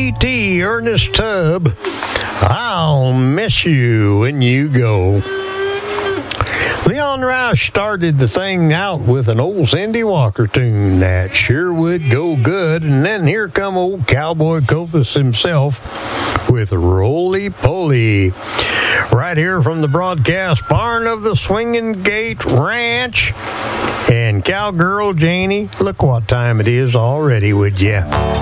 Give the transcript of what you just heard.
E.T. Ernest Tubb, I'll miss you when you go. Leon Rush started the thing out with an old Cindy Walker tune that sure would go good, and then here come old Cowboy Copas himself with Roly Poly. Right here from the broadcast barn of the Swinging Gate Ranch. And Cowgirl Janie, look what time it is already, would ya?